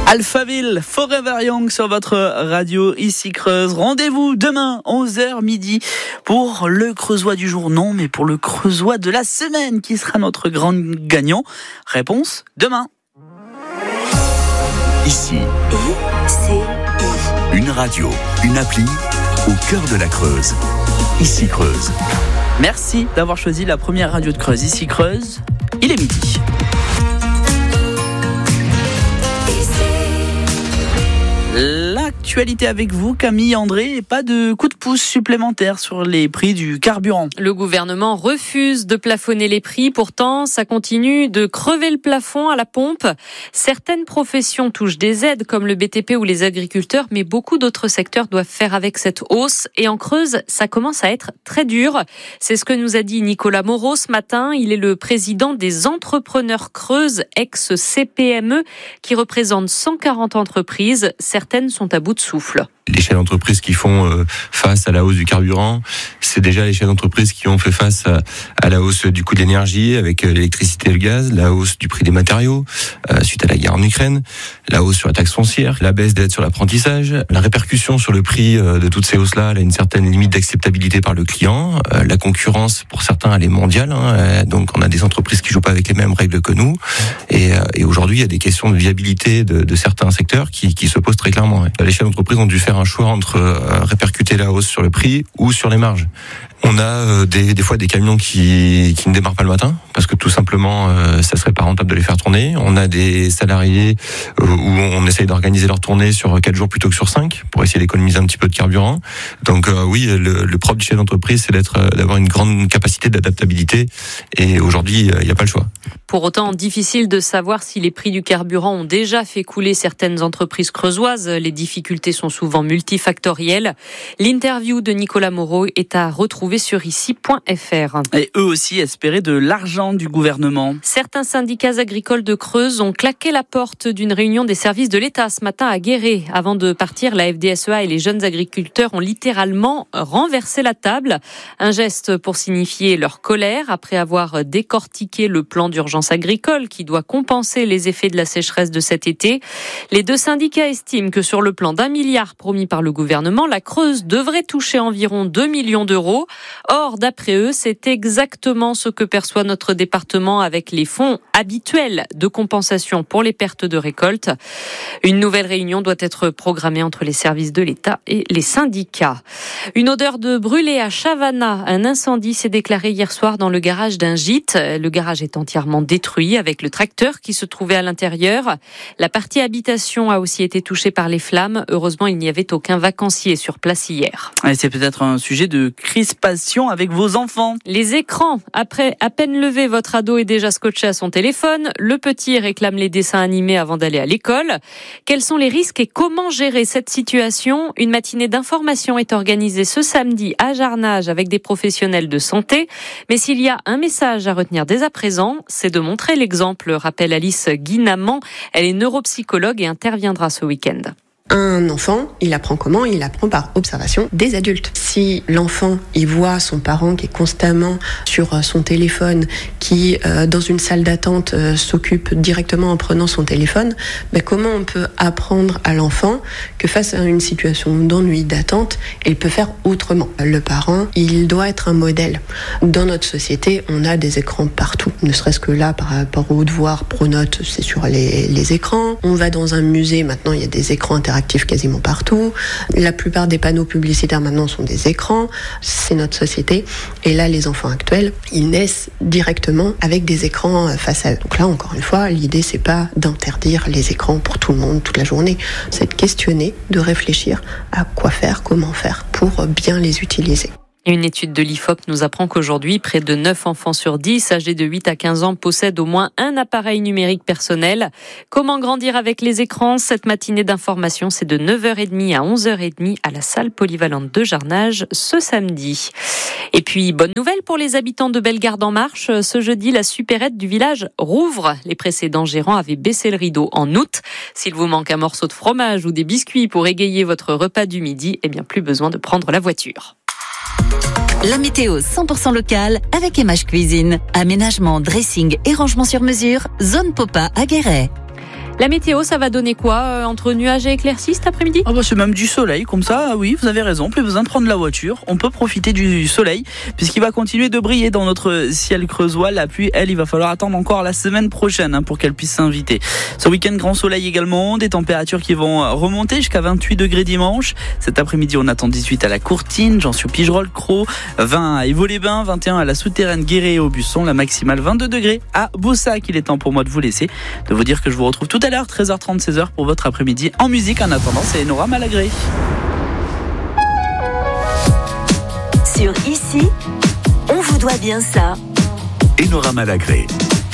Alphaville, Forever Young sur votre radio ici Creuse. Rendez-vous demain 11h midi pour le Creusois du jour. Non, mais pour le Creusois de la semaine qui sera notre grand gagnant. Réponse demain. Ici, une radio, une appli au cœur de la Creuse. Ici Creuse. Merci d'avoir choisi la première radio de Creuse. Ici Creuse, il est midi. L'actualité avec vous, Camille, André, et pas de coup de pouce supplémentaire sur les prix du carburant. Le gouvernement refuse de plafonner les prix, pourtant ça continue de crever le plafond à la pompe. Certaines professions touchent des aides comme le BTP ou les agriculteurs, mais beaucoup d'autres secteurs doivent faire avec cette hausse. Et en Creuse, ça commence à être très dur. C'est ce que nous a dit Nicolas Moreau ce matin. Il est le président des entrepreneurs Creuse, ex-CPME, qui représente 140 entreprises. Certaines sont à bout de souffle. Les chefs d'entreprise qui font face à la hausse du carburant, c'est déjà les chefs d'entreprise qui ont fait face à la hausse du coût de l'énergie avec l'électricité et le gaz, la hausse du prix des matériaux suite à la guerre en Ukraine, la hausse sur la taxe foncière, la baisse d'aide sur l'apprentissage, la répercussion sur le prix de toutes ces hausses-là, elle a une certaine limite d'acceptabilité par le client. La concurrence, pour certains, elle est mondiale, donc on a des entreprises qui jouent pas avec les mêmes règles que nous. Et aujourd'hui, il y a des questions de viabilité de certains secteurs qui se posent très clairement. Les chefs d'entreprise ont dû faire un choix entre répercuter la hausse sur le prix ou sur les marges. On a des fois des camions qui ne démarrent pas le matin parce que tout simplement ça serait pas rentable de les faire tourner. On a des salariés où on essaye d'organiser leur tournée sur 4 jours plutôt que sur 5 pour essayer d'économiser un petit peu de carburant. Donc oui, le propre du chef d'entreprise, c'est d'avoir une grande capacité d'adaptabilité et aujourd'hui, il n'y a pas le choix. Pour autant, difficile de savoir si les prix du carburant ont déjà fait couler certaines entreprises creusoises. Les difficultés sont souvent multifactorielles. L'interview de Nicolas Moreau est à retrouver sur ici.fr. Et eux aussi espéraient de l'argent du gouvernement. Certains syndicats agricoles de Creuse ont claqué la porte d'une réunion des services de l'État ce matin à Guéret. Avant de partir, la FDSEA et les jeunes agriculteurs ont littéralement renversé la table. Un geste pour signifier leur colère après avoir décortiqué le plan d'urgence agricole qui doit compenser les effets de la sécheresse de cet été. Les deux syndicats estiment que sur le plan d'1 milliard promis par le gouvernement, la Creuse devrait toucher environ 2 millions d'euros. Or, d'après eux, c'est exactement ce que perçoit notre département avec les fonds habituels de compensation pour les pertes de récolte. Une nouvelle réunion doit être programmée entre les services de l'État et les syndicats. Une odeur de brûlé à Chavannes. Un incendie s'est déclaré hier soir dans le garage d'un gîte. Le garage est entièrement détruit avec le tracteur qui se trouvait à l'intérieur. La partie habitation a aussi été touchée par les flammes. Heureusement, il n'y avait aucun vacancier sur place hier. Et c'est peut-être un sujet de crispation avec vos enfants. Les écrans. Après, à peine levé, votre ado est déjà scotché à son téléphone. Le petit réclame les dessins animés avant d'aller à l'école. Quels sont les risques et comment gérer cette situation ? Une matinée d'information est organisée ce samedi à Jarnage avec des professionnels de santé. Mais s'il y a un message à retenir dès à présent, c'est de montrer l'exemple, rappelle Alice Guinaman. Elle est neuropsychologue et interviendra ce week-end. Un enfant, il apprend comment ? Il apprend par observation des adultes. Si l'enfant, il voit son parent qui est constamment sur son téléphone, qui dans une salle d'attente s'occupe directement en prenant son téléphone, comment on peut apprendre à l'enfant que face à une situation d'ennui, d'attente, il peut faire autrement ? Le parent, il doit être un modèle. Dans notre société, on a des écrans partout. Ne serait-ce que là, par rapport aux devoirs, Pronote, c'est sur les écrans. On va dans un musée, maintenant il y a des écrans interactifs quasiment partout. La plupart des panneaux publicitaires maintenant sont des écrans. C'est notre société. Et là, les enfants actuels, ils naissent directement avec des écrans face à eux. Donc là, encore une fois, l'idée, c'est pas d'interdire les écrans pour tout le monde toute la journée. C'est de questionner, de réfléchir à quoi faire, comment faire pour bien les utiliser. Une étude de l'IFOP nous apprend qu'aujourd'hui, près de 9 enfants sur 10 âgés de 8 à 15 ans possèdent au moins un appareil numérique personnel. Comment grandir avec les écrans ? Cette matinée d'information, c'est de 9h30 à 11h30 à la salle polyvalente de Jarnage ce samedi. Et puis, bonne nouvelle pour les habitants de Bellegarde-en-Marche. Ce jeudi, la supérette du village rouvre. Les précédents gérants avaient baissé le rideau en août. S'il vous manque un morceau de fromage ou des biscuits pour égayer votre repas du midi, plus besoin de prendre la voiture. La météo 100% locale avec MH Cuisine. Aménagement, dressing et rangement sur mesure. Zone Popa à Guéret. La météo, ça va donner quoi entre nuages et éclaircies cet après-midi? Ah bah c'est même du soleil, comme ça, oui, vous avez raison, plus besoin de prendre la voiture, on peut profiter du soleil, puisqu'il va continuer de briller dans notre ciel creusois. La pluie, elle, il va falloir attendre encore la semaine prochaine pour qu'elle puisse s'inviter. Ce week-end, grand soleil également, des températures qui vont remonter jusqu'à 28 degrés dimanche. Cet après-midi, on attend 18 à la Courtine, Jean-sur-Pigerolles, Crau, 20 à Évaux-les-Bains, 21 à la Souterraine, Guéret et Aubusson, la maximale 22 degrés à Boussac. Il est temps pour moi de vous laisser, de vous dire que je vous retrouve tout à l'heure, 13h30, 16h pour votre après-midi en musique. En attendant, c'est Enora Malagré. Sur Ici, on vous doit bien ça. Enora Malagré.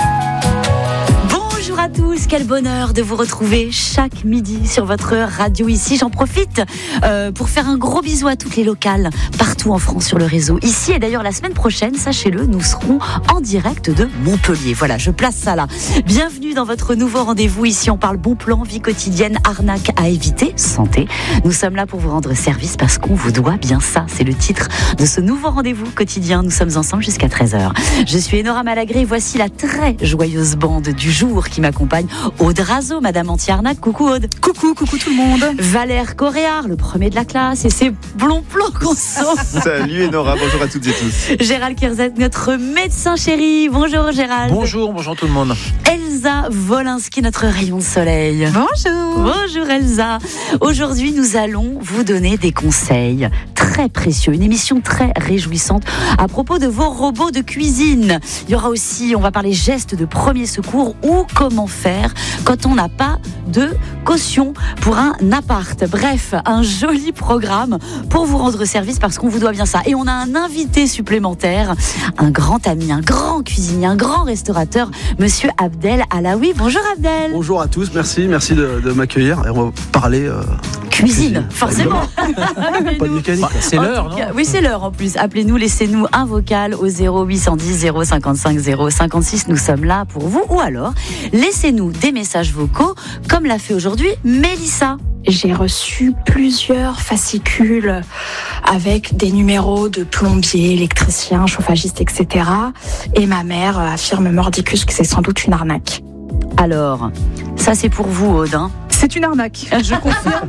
Bonjour à tous, quel bonheur de vous retrouver chaque midi sur votre radio Ici. J'en profite pour faire un gros bisou à toutes les locales partout en France sur le réseau Ici. Et d'ailleurs la semaine prochaine, sachez-le, nous serons en direct de Montpellier. Voilà, je place ça là. Bienvenue dans votre nouveau rendez-vous. Ici, on parle bon plan, vie quotidienne, arnaque à éviter, santé. Nous sommes là pour vous rendre service parce qu'on vous doit bien ça. C'est le titre de ce nouveau rendez-vous quotidien. Nous sommes ensemble jusqu'à 13h. Je suis Enora Malagré. Voici la très joyeuse bande du jour qui m'accompagne. Aude Razo, Madame Anti-Arnaque. Coucou Aude. Coucou tout le monde. Valère Coréard, le premier de la classe, et c'est blond plans qu'on sauve. Salut Enora, bonjour à toutes et tous. Gérald Kierzet, notre médecin chéri. Bonjour Gérald. Bonjour tout le monde. Elsa Wolinski, notre rayon de soleil. Bonjour. Bonjour Elsa. Aujourd'hui, nous allons vous donner des conseils très précieux, une émission très réjouissante à propos de vos robots de cuisine. Il y aura aussi, on va parler gestes de premier secours ou comment faire quand on n'a pas de caution pour un appart. Bref, un joli programme pour vous rendre service parce qu'on vous doit bien ça. Et on a un invité supplémentaire, un grand ami, un grand cuisinier, un grand restaurateur, Monsieur Abdel Alaoui. Bonjour Abdel. Bonjour à tous, merci de m'accueillir. Et on va parler cuisine, forcément. Pas de mécanique. C'est l'heure, non? Oui, c'est l'heure en plus. Appelez-nous, laissez-nous un vocal au 0810 055 056. Nous sommes là pour vous. Ou alors, laissez-nous des messages vocaux, comme l'a fait aujourd'hui Mélissa. J'ai reçu plusieurs fascicules avec des numéros de plombiers, électriciens, chauffagistes, etc. Et ma mère affirme mordicus que c'est sans doute une arnaque. Alors, ça c'est pour vous, Aude. C'est une arnaque, je confirme.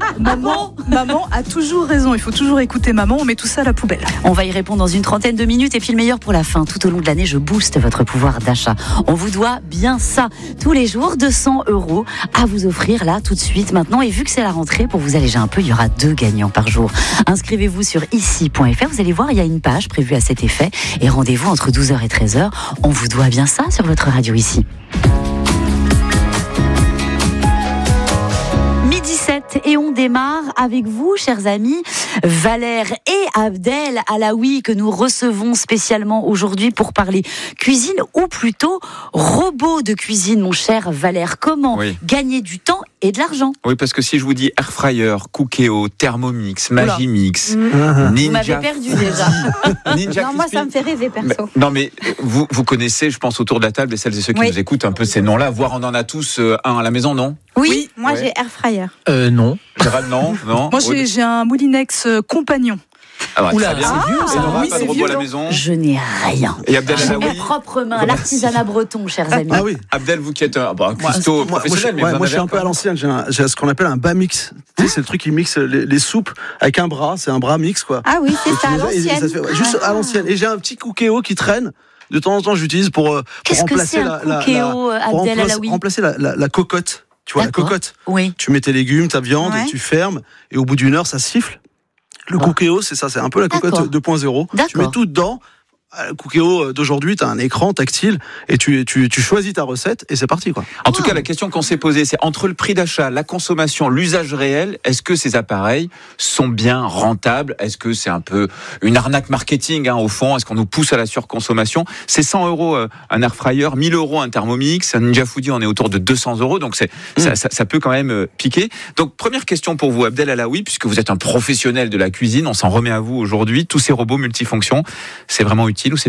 Maman a toujours raison, il faut toujours écouter maman, on met tout ça à la poubelle. On va y répondre dans une trentaine de minutes et puis le meilleur pour la fin. Tout au long de l'année, je booste votre pouvoir d'achat. On vous doit bien ça. Tous les jours, 200 € à vous offrir là, tout de suite, maintenant. Et vu que c'est la rentrée, pour vous alléger un peu, il y aura 2 gagnants par jour. Inscrivez-vous sur ici.fr. Vous allez voir, il y a une page prévue à cet effet. Et rendez-vous entre 12h et 13h. On vous doit bien ça sur votre radio Ici. 17 et on démarre avec vous, chers amis, Valère et Abdel Alaoui, que nous recevons spécialement aujourd'hui pour parler cuisine, ou plutôt robot de cuisine, mon cher Valère. Comment gagner du temps et de l'argent? Oui, parce que si je vous dis air fryer, Cookéo, Thermomix, Magimix, Ninja... Vous m'avez perdu déjà. Ninja Non, moi ça me fait rêver perso. Non mais vous connaissez, je pense autour de la table et celles et ceux qui nous écoutent un peu ces noms-là, voire on en a tous un à la maison, non? Oui, moi j'ai air fryer. Non. Gérald, non. Moi j'ai un Moulinex compagnon. Ah bah, Oula, très bien. c'est vieux, ça. Enora, Oui, pas de c'est robot vieux, à la non. maison. Je n'ai rien. Et Abdel J'ai Alaoui. mes propres mains, l'artisanat breton, chers amis. Ah oui. Abdel, vous qui êtes un cuistot professionnel, mais moi je suis un peu à l'ancienne. J'ai ce qu'on appelle un bas mix. Tu sais, c'est le truc qui mixe les soupes avec un bras. C'est un bras mix, quoi. Ah oui, c'est ça, à Et ça se l'ancienne. fait, juste à l'ancienne. Et j'ai un petit Cookéo qui traîne. De temps en temps, j'utilise pour Qu'est-ce que remplacer c'est un Cookéo, Abdel Alaoui? remplacer la cocotte. Tu vois, la D'accord. cocotte. Oui. Tu mets tes légumes, ta viande, Ouais. tu fermes, et au bout d'une heure, ça siffle. Le Cookéo, c'est ça, c'est un peu la cocotte D'accord. 2.0. Tu D'accord. mets tout dedans. Le Cookéo d'aujourd'hui, tu as un écran tactile et tu choisis ta recette et c'est parti, quoi. En tout cas, la question qu'on s'est posée, c'est entre le prix d'achat, la consommation, l'usage réel, est-ce que ces appareils sont bien rentables? Est-ce que c'est un peu une arnaque marketing, au fond? Est-ce qu'on nous pousse à la surconsommation? C'est 100 € un air fryer, 1000 € un Thermomix, un Ninja Foodi, on est autour de 200 €, donc ça peut quand même piquer. Donc, première question pour vous, Abdel Alaoui, puisque vous êtes un professionnel de la cuisine, on s'en remet à vous aujourd'hui. Tous ces robots multifonctions, c'est vraiment utile ou c'est